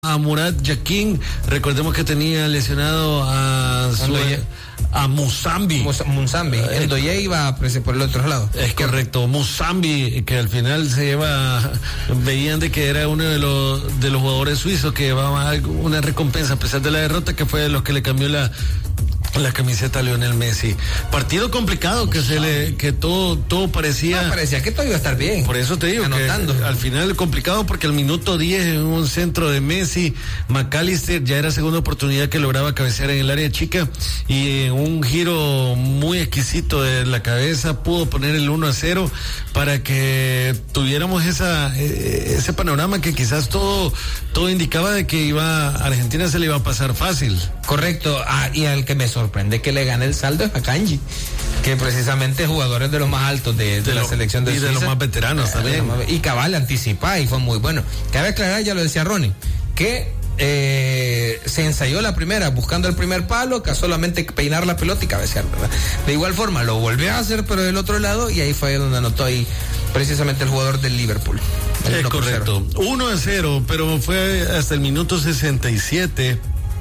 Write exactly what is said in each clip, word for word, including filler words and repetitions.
a Murat Yakin. Recordemos que tenía lesionado a su, a Musambi. Musambi. El Doye iba por el otro lado. Es correcto. Musambi, que al final se lleva, veían de que era uno de los de los jugadores suizos que llevaba una recompensa a pesar de la derrota, que fue de los que le cambió la la camiseta a Lionel Messi. Partido complicado, que se le, que todo, todo parecía. No, parecía que todo iba a estar bien. Por eso te digo anotando. Que al final complicado, porque al minuto diez en un centro de Messi, McAllister ya era segunda oportunidad que lograba cabecear en el área chica, y en un giro muy exquisito de la cabeza pudo poner el uno a cero para que tuviéramos esa, ese panorama que quizás todo, todo indicaba de que iba, Argentina se le iba a pasar fácil. Correcto. Ah, y al que me sorprende que le gane el saldo es a Kanji, que precisamente jugadores de los más altos de, de, de la lo, selección de y Suiza, de los más veteranos eh, también. Y cabal anticipa y fue muy bueno. Cabe aclarar, ya lo decía Ronnie, que eh, se ensayó la primera buscando el primer palo, que solamente peinar la pelota y cabecear, ¿verdad? De igual forma lo volvió a hacer, pero del otro lado, y ahí fue donde anotó ahí precisamente el jugador del Liverpool. Es correcto. uno a cero, pero fue hasta el minuto sesenta y siete.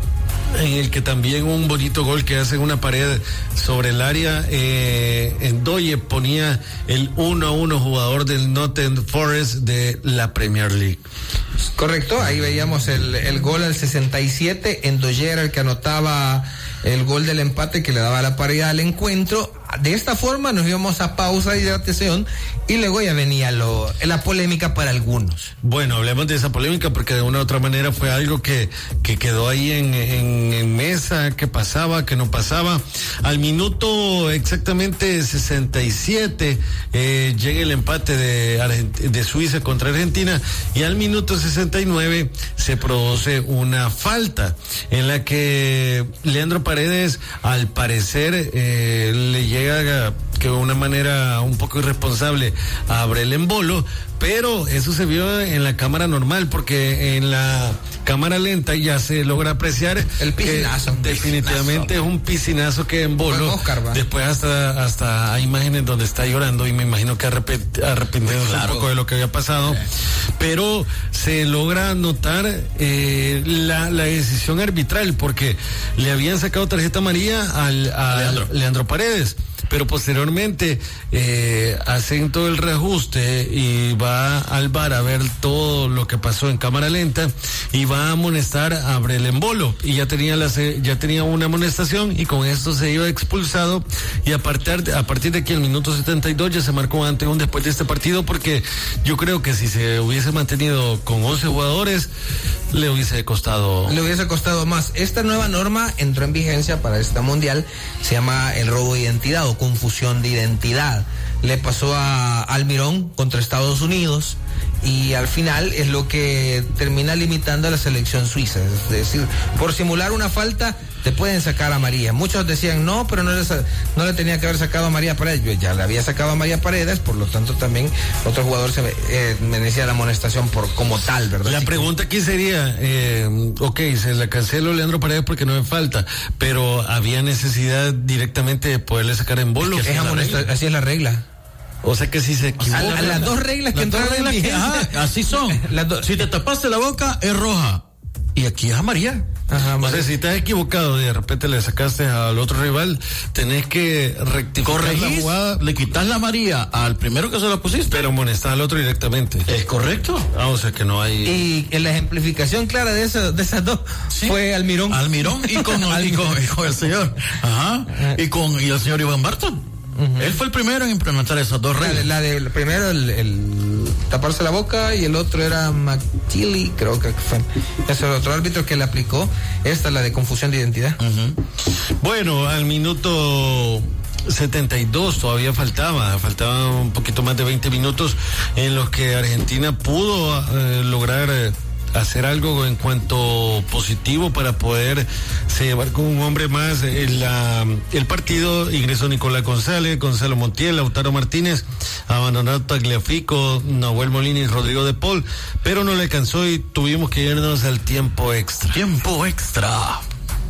En el que también un bonito gol que hace una pared sobre el área, eh, en Doye ponía el uno a uno, jugador del Nottingham Forest de la Premier League. Correcto, ahí veíamos el, el gol al sesenta y siete, en Doye era el que anotaba el gol del empate que le daba la paridad al encuentro. De esta forma nos íbamos a pausa y hidratación, y luego ya venía lo, la polémica para algunos. Bueno, hablemos de esa polémica porque de una u otra manera fue algo que, que quedó ahí en, en, en mesa, que pasaba, que no pasaba. Al minuto exactamente sesenta y siete eh, llega el empate de, Argent- de Suiza contra Argentina, y al minuto sesenta y nueve se produce una falta en la que Leandro Paredes, al parecer, eh, le llega que de una manera un poco irresponsable abre el embolo, pero eso se vio en la cámara normal, porque en la cámara lenta ya se logra apreciar el piscinazo. Definitivamente es un piscinazo que embolo. Oscar, después hasta hasta hay imágenes donde está llorando, y me imagino que arrepent, arrepentido claro. un poco de lo que había pasado, sí. Pero se logra notar eh, la, la decisión arbitral, porque le habían sacado tarjeta amarilla al, a Leandro. Leandro Paredes, pero posteriormente eh, hacen todo el reajuste y va al V A R a ver todo lo que pasó en cámara lenta, y va a amonestar a Brelembolo, y ya tenía la, ya tenía una amonestación, y con esto se iba expulsado, y a partir, a partir de aquí el minuto setenta y dos ya se marcó un antes y un después de este partido, porque yo creo que si se hubiese mantenido con once jugadores le hubiese costado le hubiese costado más. Esta nueva norma entró en vigencia para esta mundial, se llama el robo de identidad o confusión de identidad. Le pasó a Almirón contra Estados Unidos, y al final es lo que termina limitando a la selección suiza. Es decir, por simular una falta te pueden sacar a María. Muchos decían no, pero no le, no le tenía que haber sacado a María Paredes. Yo ya le había sacado a María Paredes, por lo tanto también otro jugador se eh, merecía la amonestación por como tal, ¿verdad? La Así pregunta aquí sería, eh, ok, se la canceló Leandro Paredes porque no me falta, pero había necesidad directamente de poderle sacar en bolo. Es que es amonesta- así es la regla. O sea que si se equivoca. O sea, las dos reglas que entraron en vigencia. Así son. do- si te tapaste la boca, es roja. Y aquí es amarilla. Ajá, o sea, si estás equivocado y de repente le sacaste al otro rival, tenés que rectificar Corregís, la jugada, le quitas la amarilla al primero que se la pusiste, pero amonestás al otro directamente. Es correcto. Ah, o sea que no hay. Y en la ejemplificación clara de esas de esas dos sí. fue Almirón. Almirón y con, y con, y con el señor. Ajá. Y con y el señor Iván Barton. Uh-huh. Él fue el primero en implementar esas dos reglas. La, la de primero el, el taparse la boca, y el otro era McKinley, creo que fue. Es el otro árbitro que le aplicó esta, la de confusión de identidad. Uh-huh. Bueno, al minuto setenta y dos todavía faltaba, faltaban un poquito más de veinte minutos en los que Argentina pudo eh, lograr eh, hacer algo en cuanto positivo para poder se llevar con un hombre más el, la, el partido. Ingresó Nicolás González, Gonzalo Montiel, Lautaro Martínez, abandonó Tagliafico, Nahuel Molina y Rodrigo de Paul, pero no le alcanzó y tuvimos que irnos al tiempo extra. Tiempo extra.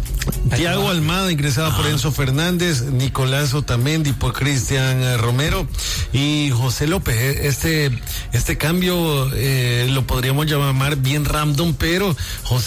Thiago Almada ingresaba ah. por Enzo Fernández, Nicolás Otamendi por Cristian eh, Romero y José López. Este, este cambio eh, lo podríamos llamar bien random, pero José